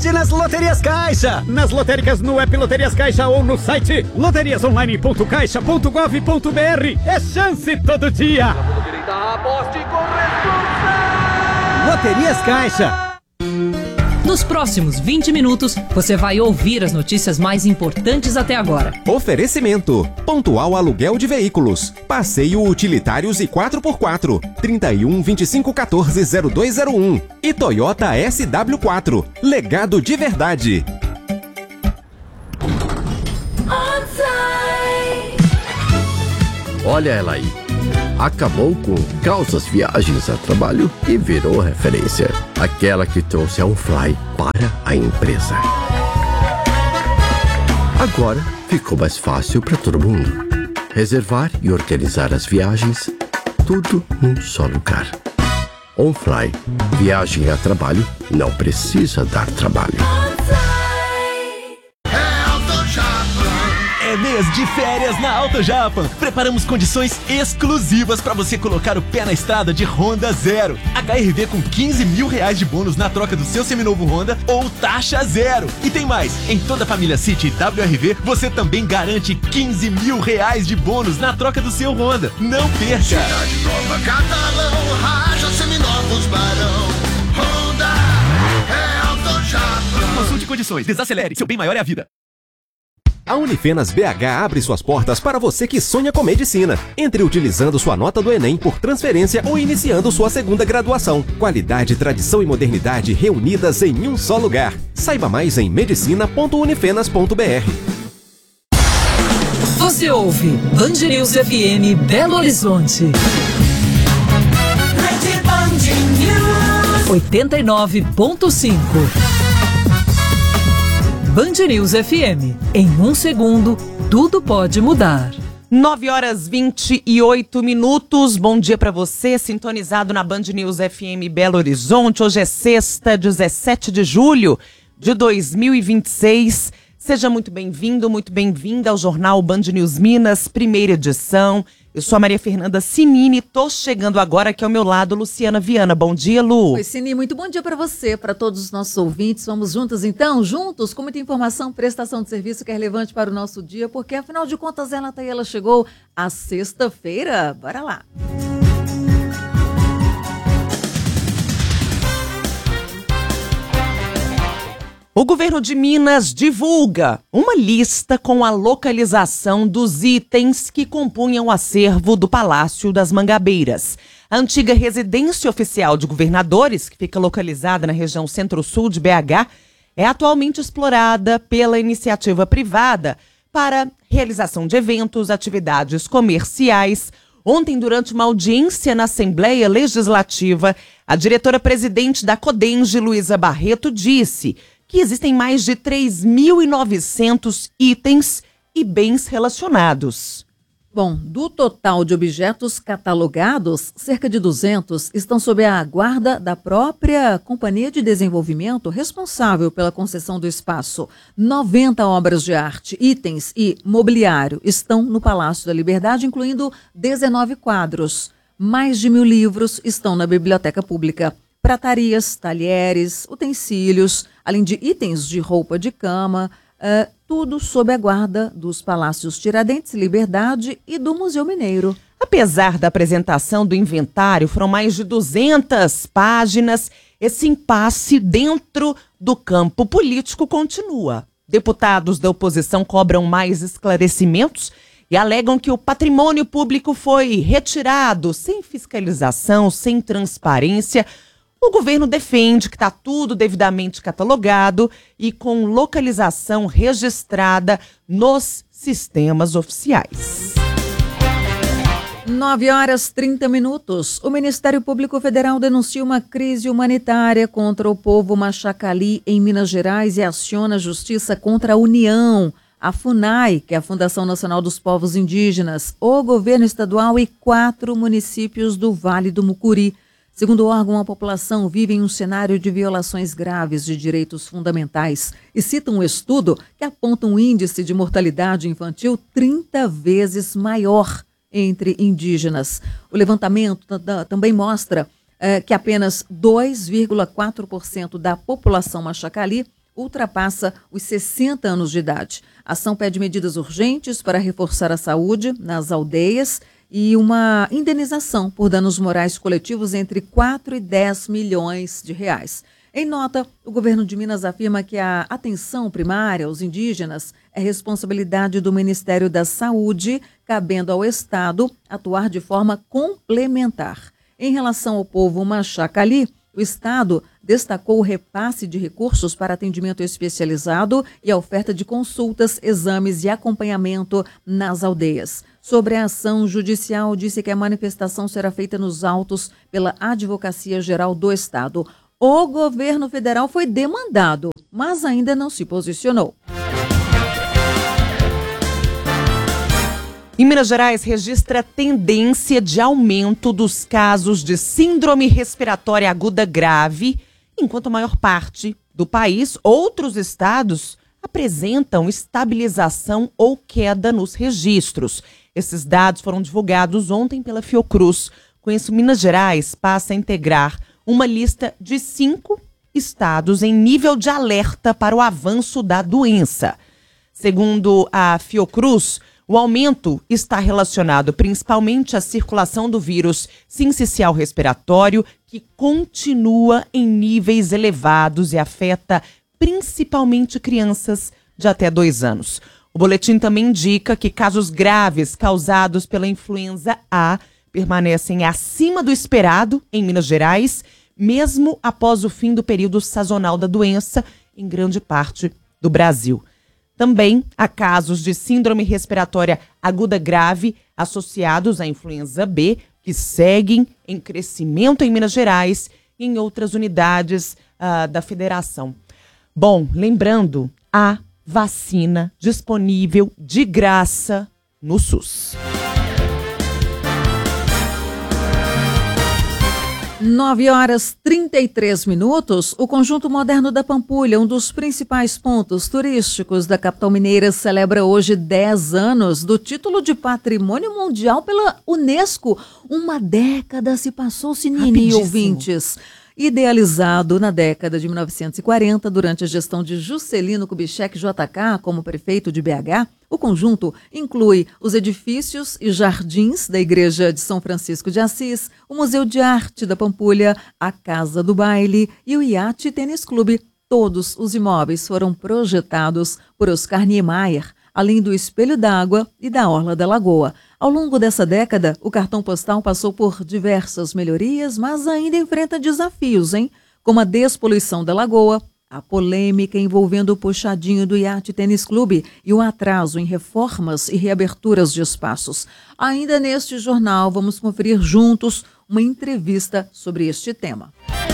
sorte nas Loterias Caixa. Nas lotéricas, no app Loterias Caixa ou no site loteriasonline.caixa.gov.br. É chance todo dia. Aposte com responsa. Loterias Caixa. Nos próximos 20 minutos, você vai ouvir as notícias mais importantes até agora. Oferecimento: Pontual Aluguel de Veículos, Passeio Utilitários e 4x4, 31 25 14 0201 e Toyota SW4, legado de verdade. Olha ela aí. Acabou com calças viagens a trabalho e virou referência. Aquela que trouxe a OnFly para a empresa. Agora ficou mais fácil para todo mundo. Reservar e organizar as viagens, tudo num só lugar. OnFly. Viagem a trabalho não precisa dar trabalho. É mês de férias na Auto Japan. Preparamos condições exclusivas para você colocar o pé na estrada de Honda Zero. HRV com 15 mil reais de bônus na troca do seu seminovo Honda ou taxa zero. E tem mais, em toda a família City e WRV, você também garante 15 mil reais de bônus na troca do seu Honda. Não perca! Cidade Nova, Catalão, Raja, Seminovos, Barão, Honda, é Auto Japan. Consulte condições, desacelere, seu bem maior é a vida. A Unifenas BH abre suas portas para você que sonha com medicina. Entre utilizando sua nota do Enem por transferência ou iniciando sua segunda graduação. Qualidade, tradição e modernidade reunidas em um só lugar. Saiba mais em medicina.unifenas.br. Você ouve Band News FM Belo Horizonte. 89.5. Band News FM. Em um segundo, tudo pode mudar. 9h28. Bom dia para você, sintonizado na Band News FM Belo Horizonte. Hoje é sexta, 17 de julho de 2026. Seja muito bem-vindo, muito bem-vinda ao Jornal Band News Minas, primeira edição. Eu sou a Maria Fernanda Cinini, tô chegando agora aqui ao meu lado, Luciana Viana. Bom dia, Lu. Oi, Cini, muito bom dia para você, para todos os nossos ouvintes. Vamos juntas então, juntos, com muita informação, prestação de serviço que é relevante para o nosso dia, porque afinal de contas ela chegou a sexta-feira. Bora lá. O governo de Minas divulga uma lista com a localização dos itens que compunham o acervo do Palácio das Mangabeiras. A antiga residência oficial de governadores, que fica localizada na região centro-sul de BH, é atualmente explorada pela iniciativa privada para realização de eventos, atividades comerciais. Ontem, durante uma audiência na Assembleia Legislativa, a diretora-presidente da Codenge, Luísa Barreto, disse que existem mais de 3.900 itens e bens relacionados. Bom, do total de objetos catalogados, cerca de 200 estão sob a guarda da própria Companhia de Desenvolvimento responsável pela concessão do espaço. 90 obras de arte, itens e mobiliário estão no Palácio da Liberdade, incluindo 19 quadros. Mais de 1.000 livros estão na Biblioteca Pública. Pratarias, talheres, utensílios, além de itens de roupa de cama, tudo sob a guarda dos Palácios Tiradentes, Liberdade e do Museu Mineiro. Apesar da apresentação do inventário, foram mais de 200 páginas, esse impasse dentro do campo político continua. Deputados da oposição cobram mais esclarecimentos e alegam que o patrimônio público foi retirado sem fiscalização, sem transparência. O governo defende que está tudo devidamente catalogado e com localização registrada nos sistemas oficiais. 9h30. O Ministério Público Federal denuncia uma crise humanitária contra o povo Machacali em Minas Gerais e aciona a justiça contra a União, a FUNAI, que é a Fundação Nacional dos Povos Indígenas, o governo estadual e 4 municípios do Vale do Mucuri. Segundo o órgão, a população vive em um cenário de violações graves de direitos fundamentais e cita um estudo que aponta um índice de mortalidade infantil 30 vezes maior entre indígenas. O levantamento também mostra que apenas 2,4% da população Machacali ultrapassa os 60 anos de idade. A ação pede medidas urgentes para reforçar a saúde nas aldeias e uma indenização por danos morais coletivos entre 4 e 10 milhões de reais. Em nota, o governo de Minas afirma que a atenção primária aos indígenas é responsabilidade do Ministério da Saúde, cabendo ao Estado atuar de forma complementar. Em relação ao povo Machacali, o Estado destacou o repasse de recursos para atendimento especializado e a oferta de consultas, exames e acompanhamento nas aldeias. Sobre a ação judicial, disse que a manifestação será feita nos autos pela Advocacia Geral do Estado. O governo federal foi demandado, mas ainda não se posicionou. Em Minas Gerais, registra tendência de aumento dos casos de síndrome respiratória aguda grave, enquanto a maior parte do país, outros estados, apresentam estabilização ou queda nos registros. Esses dados foram divulgados ontem pela Fiocruz. Com isso, Minas Gerais passa a integrar uma lista de 5 estados em nível de alerta para o avanço da doença. Segundo a Fiocruz, o aumento está relacionado principalmente à circulação do vírus sincicial respiratório, que continua em níveis elevados e afeta principalmente crianças de até 2 anos. O boletim também indica que casos graves causados pela influenza A permanecem acima do esperado em Minas Gerais, mesmo após o fim do período sazonal da doença em grande parte do Brasil. Também há casos de síndrome respiratória aguda grave associados à influenza B, que seguem em crescimento em Minas Gerais e em outras unidades da federação. Bom, lembrando, há vacina disponível de graça no SUS. 9h33. O Conjunto Moderno da Pampulha, um dos principais pontos turísticos da capital mineira, celebra hoje 10 anos do título de Patrimônio Mundial pela Unesco. Uma década se passou, Sinini, ouvintes. Idealizado na década de 1940, durante a gestão de Juscelino Kubitschek JK como prefeito de BH, o conjunto inclui os edifícios e jardins da Igreja de São Francisco de Assis, o Museu de Arte da Pampulha, a Casa do Baile e o Iate Tênis Clube. Todos os imóveis foram projetados por Oscar Niemeyer, além do Espelho d'Água e da Orla da Lagoa. Ao longo dessa década, o cartão postal passou por diversas melhorias, mas ainda enfrenta desafios, como a despoluição da lagoa, a polêmica envolvendo o puxadinho do Iate Tênis Clube e o atraso em reformas e reaberturas de espaços. Ainda neste jornal, vamos conferir juntos uma entrevista sobre este tema.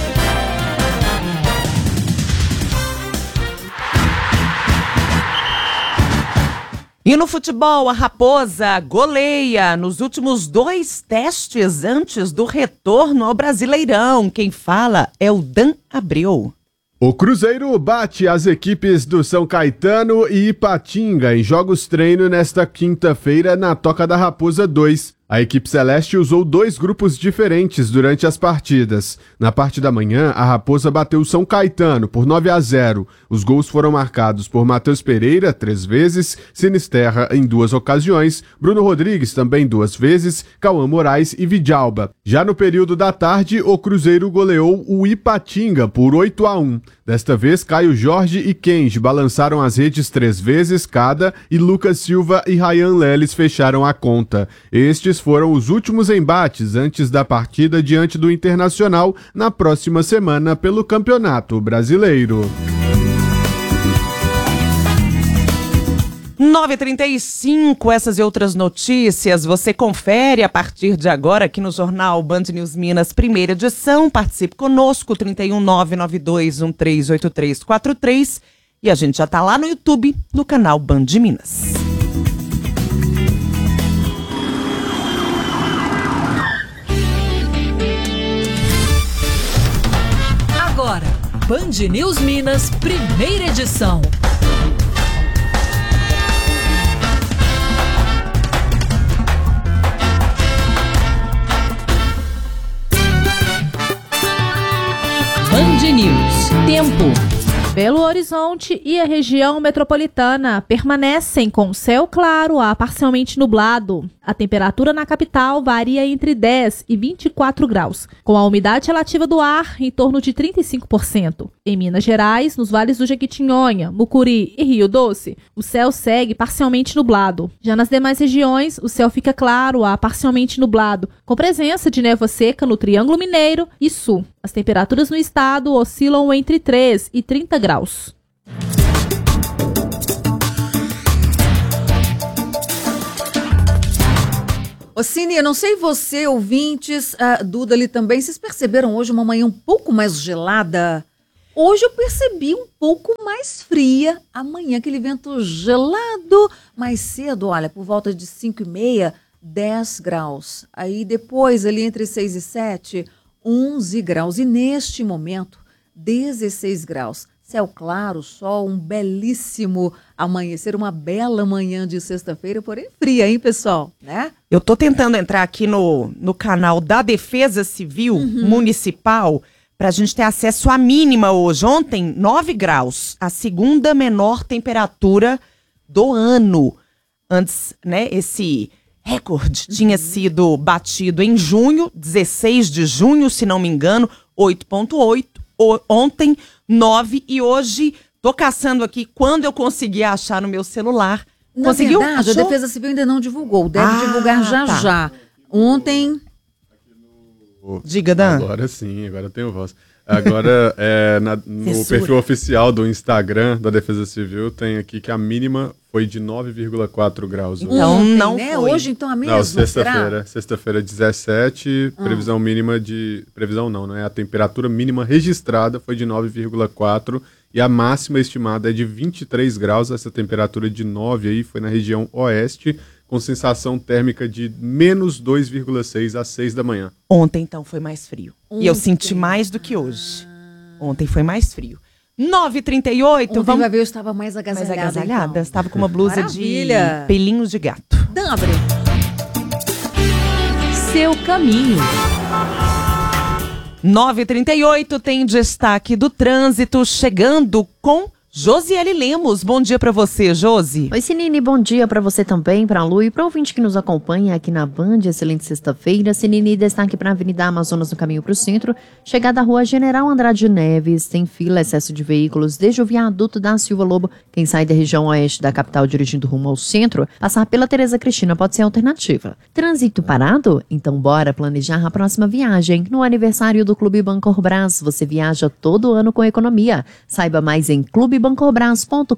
E no futebol, a Raposa goleia nos últimos 2 testes antes do retorno ao Brasileirão. Quem fala é o Dan Abreu. O Cruzeiro bate as equipes do São Caetano e Ipatinga em jogos-treino nesta quinta-feira na Toca da Raposa 2. A equipe celeste usou 2 grupos diferentes durante as partidas. Na parte da manhã, a Raposa bateu o São Caetano por 9-0. Os gols foram marcados por Matheus Pereira 3 vezes, Sinisterra em 2 ocasiões, Bruno Rodrigues também 2 vezes, Cauã Moraes e Vidalba. Já no período da tarde, o Cruzeiro goleou o Ipatinga por 8-1. Desta vez, Caio Jorge e Kenji balançaram as redes 3 vezes cada e Lucas Silva e Ryan Leles fecharam a conta. Estes foram os últimos embates antes da partida diante do Internacional na próxima semana pelo Campeonato Brasileiro. 9h35, essas e outras notícias você confere a partir de agora aqui no Jornal Band News Minas, primeira edição. Participe conosco, 31992138343. E a gente já tá lá no YouTube, no canal Band Minas. Agora, Band News Minas, primeira edição. Band News. Tempo. Belo Horizonte e a região metropolitana permanecem com céu claro a parcialmente nublado. A temperatura na capital varia entre 10 e 24 graus, com a umidade relativa do ar em torno de 35%. Em Minas Gerais, nos vales do Jequitinhonha, Mucuri e Rio Doce, o céu segue parcialmente nublado. Já nas demais regiões, o céu fica claro a parcialmente nublado, com presença de névoa seca no Triângulo Mineiro e Sul. As temperaturas no estado oscilam entre 3 e 30 graus. Ô Cine, eu não sei você, ouvintes, a Duda ali também, vocês perceberam hoje uma manhã um pouco mais gelada? Hoje eu percebi um pouco mais fria, amanhã aquele vento gelado, mais cedo, olha, por volta de 5h30, 10 graus. Aí depois, ali entre 6 e 7, 11 graus. E neste momento, 16 graus. Céu claro, sol, um belíssimo amanhecer, uma bela manhã de sexta-feira, porém fria, hein, pessoal? Né? Eu tô tentando entrar aqui no canal da Defesa Civil Municipal para a gente ter acesso à mínima hoje. Ontem, 9 graus, a segunda menor temperatura do ano. Antes, né, esse recorde tinha sido batido em junho, 16 de junho, se não me engano, 8,8. Ontem, 9, e hoje tô caçando aqui quando eu consegui achar no meu celular. Na verdade, a Defesa Civil ainda não divulgou, deve divulgar já. Ontem... Diga, Dan. Agora sim, agora eu tenho voz. Agora, no perfil oficial do Instagram da Defesa Civil, tem aqui que a mínima foi de 9,4 graus. Então não né? foi. Hoje, então, a mesma, não, sexta-feira 17, previsão mínima de... Previsão não, né? A temperatura mínima registrada foi de 9,4 e a máxima estimada é de 23 graus. Essa temperatura de 9 aí foi na região oeste, com sensação térmica de menos 2,6 às 6 da manhã. Ontem, então, foi mais frio. E eu senti mais do que hoje. Ontem foi mais frio. 9h38. Ontem vai ver, eu estava mais agasalhada. Então. Estava com uma blusa Maravilha. de pelinhos de gato. Abre. Seu caminho. 9h38 tem destaque do trânsito chegando com Josiele Lemos. Bom dia pra você, Josi. Oi, Sinine, bom dia pra você também, pra Lu e pro ouvinte que nos acompanha aqui na Band. Excelente sexta-feira. Sinine, destaque pra Avenida Amazonas no caminho pro centro. Chegada à Rua General Andrade Neves, tem fila, excesso de veículos desde o viaduto da Silva Lobo. Quem sai da região oeste da capital dirigindo rumo ao centro, passar pela Tereza Cristina pode ser alternativa. Trânsito parado? Então bora planejar a próxima viagem. No aniversário do Clube Bancorbras, você viaja todo ano com economia. Saiba mais em clubebancorbras.com.br.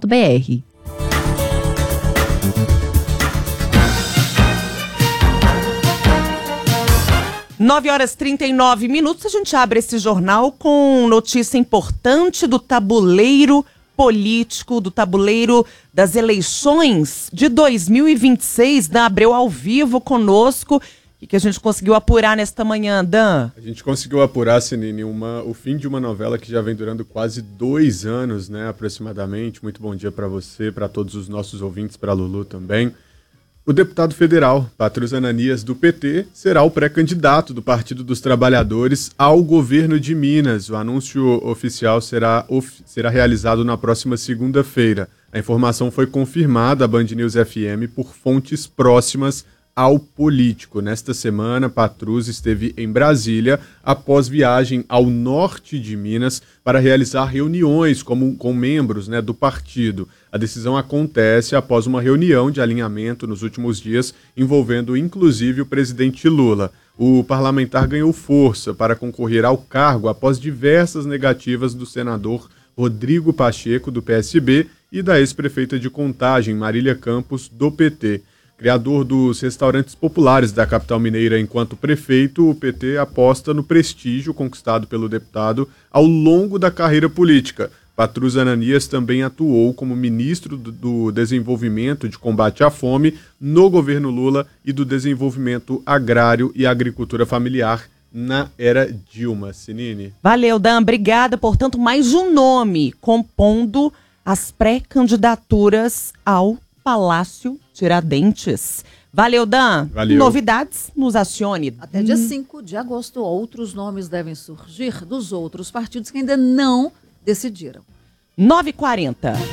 9h39. A gente abre esse jornal com notícia importante do tabuleiro político, do tabuleiro das eleições de 2026. Dan Abreu ao vivo conosco. O que a gente conseguiu apurar nesta manhã, Dan? A gente conseguiu apurar, Sinine, o fim de uma novela que já vem durando quase 2 anos, né, aproximadamente. Muito bom dia para você, para todos os nossos ouvintes, para a Lulu também. O deputado federal, Patrus Ananias, do PT, será o pré-candidato do Partido dos Trabalhadores ao governo de Minas. O anúncio oficial será realizado na próxima segunda-feira. A informação foi confirmada à Band News FM por fontes próximas ao político. Nesta semana, Patrus esteve em Brasília após viagem ao norte de Minas para realizar reuniões com membros, né, do partido. A decisão acontece após uma reunião de alinhamento nos últimos dias envolvendo inclusive o presidente Lula. O parlamentar ganhou força para concorrer ao cargo após diversas negativas do senador Rodrigo Pacheco, do PSB, e da ex-prefeita de Contagem, Marília Campos, do PT. Criador dos restaurantes populares da capital mineira enquanto prefeito, o PT aposta no prestígio conquistado pelo deputado ao longo da carreira política. Patrus Ananias também atuou como ministro do Desenvolvimento de Combate à Fome no governo Lula e do Desenvolvimento Agrário e Agricultura Familiar na era Dilma. Sinine. Valeu, Dan. Obrigada. Portanto, mais um nome compondo as pré-candidaturas ao Palácio Tiradentes. Valeu, Dan. Valeu. Novidades, nos acione. Até dia 5 de agosto, outros nomes devem surgir dos outros partidos que ainda não decidiram. 9h40.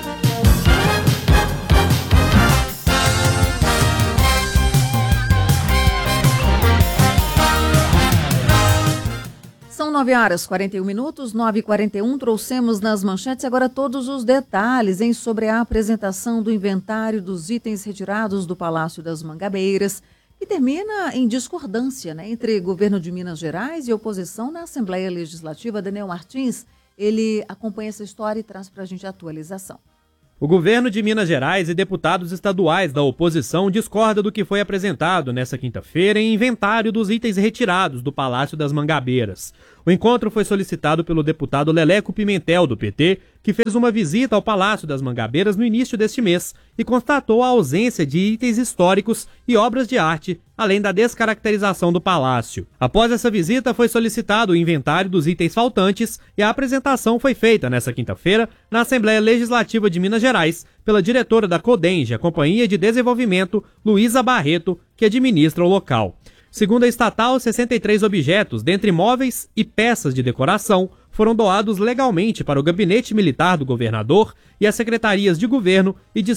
São 9h41, 9h41, trouxemos nas manchetes agora todos os detalhes sobre a apresentação do inventário dos itens retirados do Palácio das Mangabeiras, que termina em discordância, entre governo de Minas Gerais e oposição na Assembleia Legislativa. Daniel Martins, ele acompanha essa história e traz para a gente a atualização. O governo de Minas Gerais e deputados estaduais da oposição discordam do que foi apresentado nesta quinta-feira em inventário dos itens retirados do Palácio das Mangabeiras. O encontro foi solicitado pelo deputado Leleco Pimentel, do PT, que fez uma visita ao Palácio das Mangabeiras no início deste mês e constatou a ausência de itens históricos e obras de arte, além da descaracterização do palácio. Após essa visita, foi solicitado o inventário dos itens faltantes e a apresentação foi feita nesta quinta-feira na Assembleia Legislativa de Minas Gerais pela diretora da CODENGE, a Companhia de Desenvolvimento, Luísa Barreto, que administra o local. Segundo a estatal, 63 objetos, dentre móveis e peças de decoração, foram doados legalmente para o gabinete militar do governador e as secretarias de governo e de